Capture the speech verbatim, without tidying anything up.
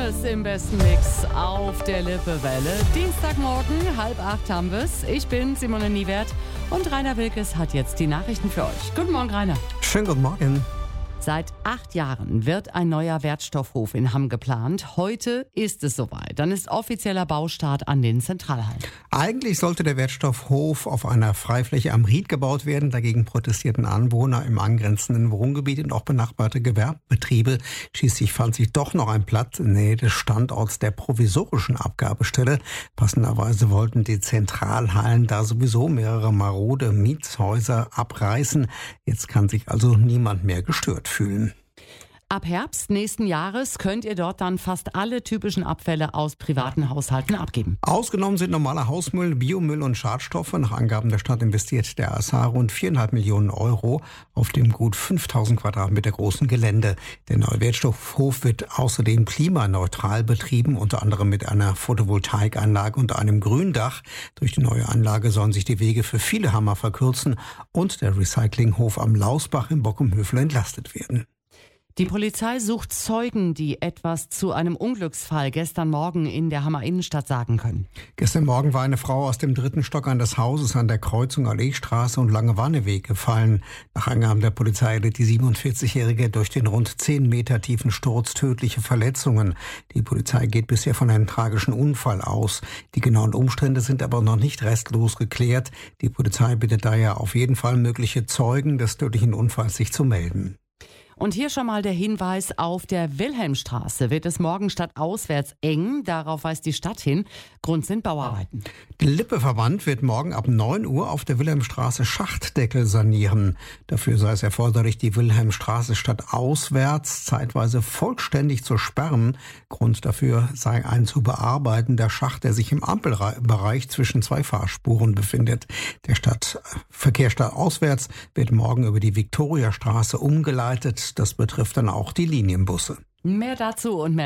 Jonas im besten Mix auf der Lippewelle. Dienstagmorgen, halb acht haben wir's. Ich bin Simone Niewert und Rainer Wilkes hat jetzt die Nachrichten für euch. Guten Morgen, Rainer. Schönen guten Morgen. Seit acht Jahren wird ein neuer Wertstoffhof in Hamm geplant. Heute ist es soweit. Dann ist offizieller Baustart an den Zentralhallen. Eigentlich sollte der Wertstoffhof auf einer Freifläche am Ried gebaut werden. Dagegen protestierten Anwohner im angrenzenden Wohngebiet und auch benachbarte Gewerbebetriebe. Schließlich fand sich doch noch ein Platz in Nähe des Standorts der provisorischen Abgabestelle. Passenderweise wollten die Zentralhallen da sowieso mehrere marode Mietshäuser abreißen. Jetzt kann sich also niemand mehr gestört fühlen. Ab Herbst nächsten Jahres könnt ihr dort dann fast alle typischen Abfälle aus privaten Haushalten abgeben. Ausgenommen sind normaler Hausmüll, Biomüll und Schadstoffe. Nach Angaben der Stadt investiert der A S H rund viereinhalb Millionen Euro auf dem gut fünftausend Quadratmeter großen Gelände. Der neue Wertstoffhof wird außerdem klimaneutral betrieben, unter anderem mit einer Photovoltaikanlage und einem Gründach. Durch die neue Anlage sollen sich die Wege für viele Hammer verkürzen und der Recyclinghof am Lausbach im Bockumhöfel entlastet werden. Die Polizei sucht Zeugen, die etwas zu einem Unglücksfall gestern Morgen in der Hammer Innenstadt sagen können. Gestern Morgen war eine Frau aus dem dritten Stock eines Hauses an der Kreuzung Alleestraße und Langewanneweg gefallen. Nach Angaben der Polizei litt die siebenundvierzigjährige durch den rund zehn Meter tiefen Sturz tödliche Verletzungen. Die Polizei geht bisher von einem tragischen Unfall aus. Die genauen Umstände sind aber noch nicht restlos geklärt. Die Polizei bittet daher auf jeden Fall mögliche Zeugen des tödlichen Unfalls sich zu melden. Und hier schon mal der Hinweis: Auf der Wilhelmstraße wird es morgen stadtauswärts eng. Darauf weist die Stadt hin. Grund sind Bauarbeiten. Der Lippe-Verband wird morgen ab neun Uhr auf der Wilhelmstraße Schachtdeckel sanieren. Dafür sei es erforderlich, die Wilhelmstraße stadtauswärts zeitweise vollständig zu sperren. Grund dafür sei ein zu bearbeitender Schacht, der sich im Ampelbereich zwischen zwei Fahrspuren befindet. Der Stadtverkehr stadtauswärts wird morgen über die Viktoriastraße umgeleitet. Das betrifft dann auch die Linienbusse. Mehr dazu und mehr